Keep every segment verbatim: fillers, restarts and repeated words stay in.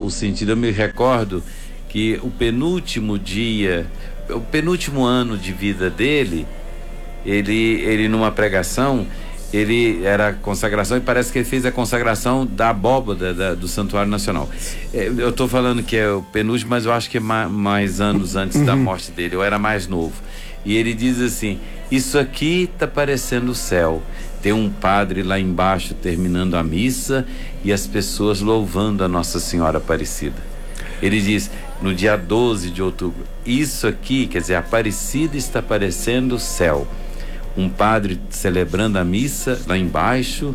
o sentido. Eu me recordo que o penúltimo dia, o penúltimo ano de vida dele, ele, ele numa pregação, ele era consagração e parece que ele fez a consagração da abóbada da, do Santuário Nacional. É, eu estou falando que é o penúltimo, mas eu acho que é mais, mais anos antes uhum. da morte dele, eu era mais novo. E ele diz assim: isso aqui está parecendo o céu. Tem um padre lá embaixo terminando a missa e as pessoas louvando a Nossa Senhora Aparecida. Ele diz, no dia doze de outubro, isso aqui, quer dizer, Aparecida está parecendo o céu. Um padre celebrando a missa lá embaixo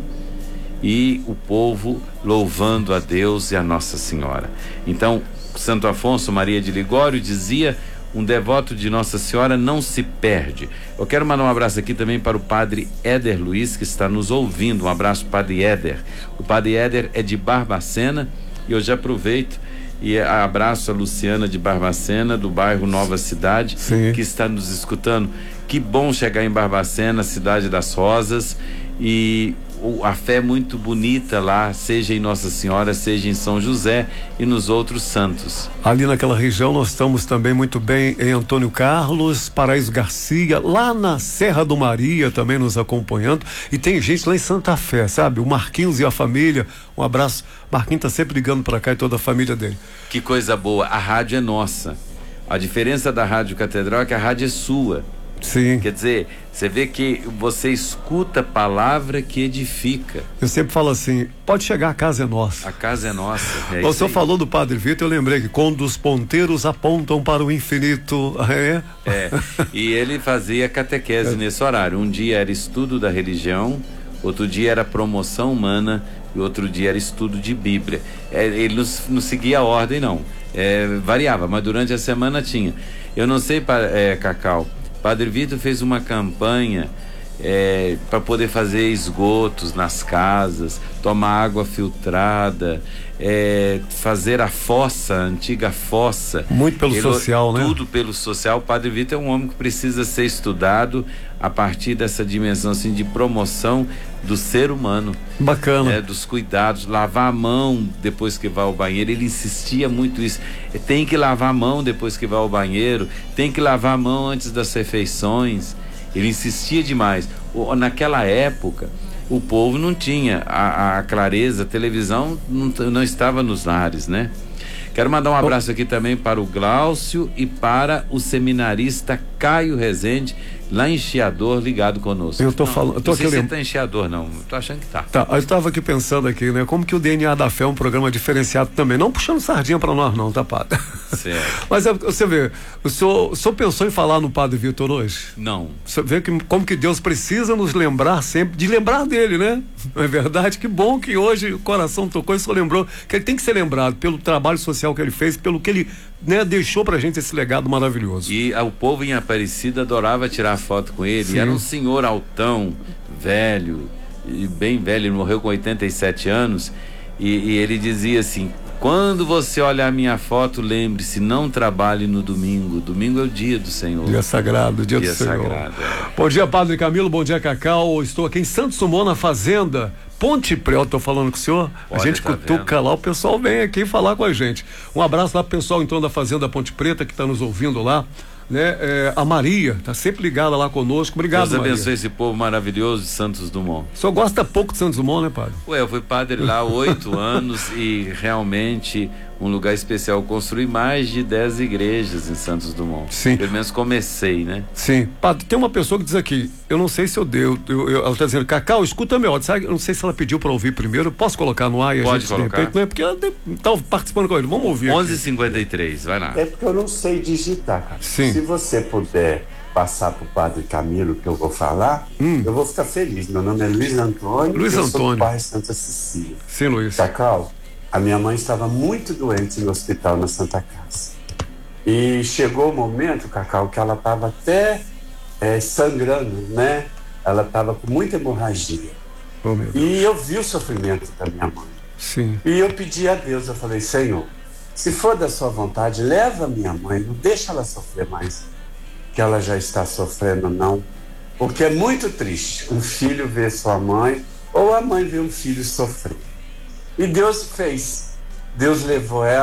e o povo louvando a Deus e a Nossa Senhora. Então, Santo Afonso Maria de Ligório dizia: um devoto de Nossa Senhora não se perde. Eu quero mandar um abraço aqui também para o padre Éder Luiz, que está nos ouvindo. Um abraço, padre Éder. O padre Éder é de Barbacena e eu já aproveito e abraço a Luciana de Barbacena, do bairro Nova Cidade, Sim. que está nos escutando. Que bom chegar em Barbacena, cidade das rosas, e a fé é muito bonita lá, seja em Nossa Senhora, seja em São José e nos outros santos. Ali naquela região nós estamos também muito bem em Antônio Carlos, Paraíso Garcia, lá na Serra do Maria também nos acompanhando, e tem gente lá em Santa Fé, sabe? O Marquinhos e a família, um abraço. Marquinhos tá sempre ligando para cá e toda a família dele. Que coisa boa, a rádio é nossa. A diferença da Rádio Catedral é que a rádio é sua. Sim. Quer dizer, você vê que você escuta a palavra que edifica. Eu sempre falo assim: pode chegar, a casa é nossa. A casa é nossa. É o senhor falou do Padre Vitor, eu lembrei que quando os ponteiros apontam para o infinito. É. É. E ele fazia catequese é. nesse horário. Um dia era estudo da religião, outro dia era promoção humana e outro dia era estudo de Bíblia. É, ele não, não seguia a ordem, não. É, variava, mas durante a semana tinha. Eu não sei, é, Cacau. Padre Vitor fez uma campanha é, para poder fazer esgotos nas casas, tomar água filtrada, é, fazer a fossa, a antiga fossa. Muito pelo Ele, social, né? Tudo pelo social. O Padre Vitor é um homem que precisa ser estudado a partir dessa dimensão assim, de promoção do ser humano. Bacana. É, dos cuidados, lavar a mão depois que vai ao banheiro. Ele insistia muito isso. Tem que lavar a mão depois que vai ao banheiro, tem que lavar a mão antes das refeições. Ele insistia demais. O, naquela época, o povo não tinha a, a clareza, a televisão não, não estava nos lares, né? Quero mandar um abraço aqui também para o Glaucio e para o seminarista Caio Rezende, lá em Chiador, ligado conosco. Eu tô falando, eu tô não sei aqui se lem... tá em Chiador, não. Tô achando que tá. Tá, eu estava aqui pensando aqui, né? Como que o D N A da Fé é um programa diferenciado também, não puxando sardinha para nós não, tá, padre? Certo. Mas é, você vê, o senhor, o senhor pensou em falar no Padre Vitor hoje? Não. Você vê que, como que Deus precisa nos lembrar sempre, de lembrar dele, né? Não é verdade? Que bom que hoje o coração tocou e o senhor lembrou que ele tem que ser lembrado pelo trabalho social que ele fez, pelo que ele, né, deixou pra gente esse legado maravilhoso. E a, o povo em Aparecida adorava tirar foto com ele. Sim. Era um senhor altão, velho, e bem velho, ele morreu com oitenta e sete anos, e, e ele dizia assim: quando você olhar a minha foto, lembre-se, não trabalhe no domingo. Domingo é o dia do Senhor. Dia sagrado, dia, dia do Senhor. Sagrado, é. Bom dia, Padre Camilo, bom dia, Cacau. Estou aqui em Santos Dumont, na fazenda Ponte Preta, tô falando com o senhor. Olha, a gente tá cutuca vendo? lá, o pessoal vem aqui falar com a gente. Um abraço lá pro pessoal então da fazenda Ponte Preta que está nos ouvindo lá, né? É, a Maria tá sempre ligada lá conosco. Obrigado, Deus Maria. abençoe esse povo maravilhoso de Santos Dumont. O senhor gosta pouco de Santos Dumont, né, padre? Ué, eu fui padre lá há oito anos e realmente um lugar especial. Eu construí mais de dez igrejas em Santos Dumont. Sim. Pelo menos comecei, né? Sim. Padre, tem uma pessoa que diz aqui, eu não sei se eu deu, eu, eu, ela está dizendo: Cacau, escuta meu áudio, sabe? Eu não sei se ela pediu para ouvir primeiro, posso colocar no ar e a Pode gente colocar. de repente, não é porque ela está participando com ele, vamos ouvir. onze e cinquenta e três, vai lá. É porque eu não sei digitar, cara. Sim. Se você puder passar pro Padre Camilo que eu vou falar, hum. eu vou ficar feliz. Meu nome é Luiz Antônio. Luiz eu Antônio. sou do bairro Santa Cecília. Sim, Luiz. Cacau, a minha mãe estava muito doente no hospital na Santa Casa. E chegou o momento, Cacau, que ela estava até é, sangrando, né? Ela estava com muita hemorragia. Oh, meu Deus. E eu vi o sofrimento da minha mãe. Sim. E eu pedi a Deus, eu falei: Senhor, se for da sua vontade, leva minha mãe, não deixa ela sofrer mais, que ela já está sofrendo, não. Porque é muito triste um filho ver sua mãe, ou a mãe ver um filho sofrer. E Deus fez. Deus levou ela